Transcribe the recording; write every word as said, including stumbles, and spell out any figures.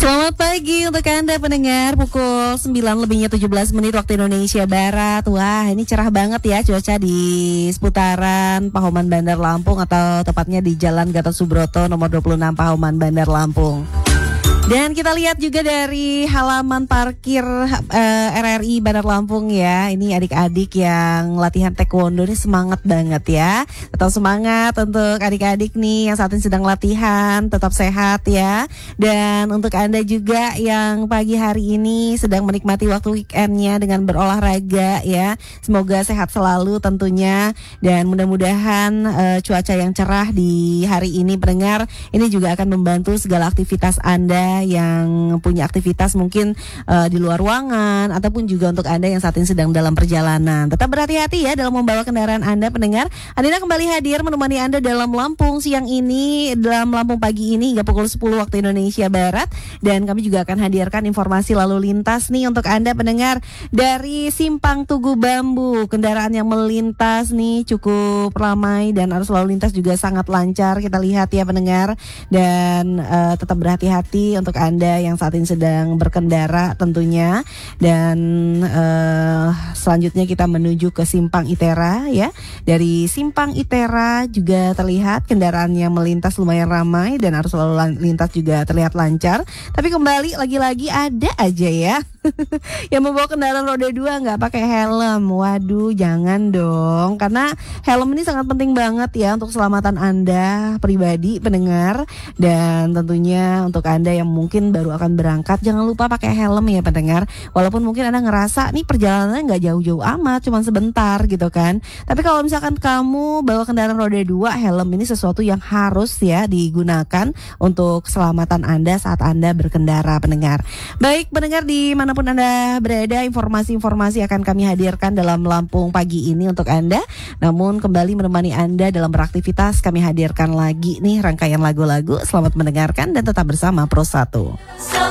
Selamat pagi untuk Anda pendengar, pukul sembilan lebihnya tujuh belas menit waktu Indonesia Barat. Wah, ini cerah banget ya cuaca di seputaran Pahoman Bandar Lampung, atau tepatnya di Jalan Gatot Subroto nomor dua puluh enam Pahoman Bandar Lampung. Dan kita lihat juga dari halaman parkir uh, R R I Bandar Lampung ya. Ini adik-adik yang latihan taekwondo ini semangat banget ya. Tetap semangat untuk adik-adik nih yang saat ini sedang latihan, tetap sehat ya. Dan untuk Anda juga yang pagi hari ini sedang menikmati waktu weekendnya dengan berolahraga ya. Semoga sehat selalu tentunya. Dan mudah-mudahan uh, cuaca yang cerah di hari ini pendengar, ini juga akan membantu segala aktivitas Anda yang punya aktivitas mungkin uh, di luar ruangan, ataupun juga untuk Anda yang saat ini sedang dalam perjalanan. Tetap berhati-hati ya dalam membawa kendaraan Anda pendengar. Adina kembali hadir menemani Anda dalam Lampung siang ini, dalam Lampung pagi ini hingga pukul sepuluh waktu Indonesia Barat. Dan kami juga akan hadirkan informasi lalu lintas nih untuk Anda pendengar dari Simpang Tugu Bambu. Kendaraan yang melintas nih cukup ramai dan arus lalu lintas juga sangat lancar, kita lihat ya pendengar. Dan uh, tetap berhati-hati untuk Anda yang saat ini sedang berkendara tentunya. Dan uh, selanjutnya kita menuju ke Simpang Itera ya. Dari Simpang Itera juga terlihat kendaraan yang melintas lumayan ramai dan arus lalu lintas juga terlihat lancar. Tapi kembali lagi-lagi ada aja ya yang membawa kendaraan roda dua nggak pakai helm. Waduh, jangan dong, karena helm ini sangat penting banget ya untuk keselamatan Anda pribadi pendengar. Dan tentunya untuk Anda yang mungkin baru akan berangkat, jangan lupa pakai helm ya pendengar. Walaupun mungkin Anda ngerasa nih perjalanannya nggak jauh-jauh amat, cuma sebentar gitu kan. Tapi kalau misalkan kamu bawa kendaraan roda dua, helm ini sesuatu yang harus ya digunakan untuk keselamatan Anda saat Anda berkendara pendengar. Baik pendengar, di mana pun Anda berada, informasi-informasi akan kami hadirkan dalam Lampung pagi ini untuk Anda. Namun kembali menemani Anda dalam beraktivitas, kami hadirkan lagi nih rangkaian lagu-lagu. Selamat mendengarkan dan tetap bersama Pro satu.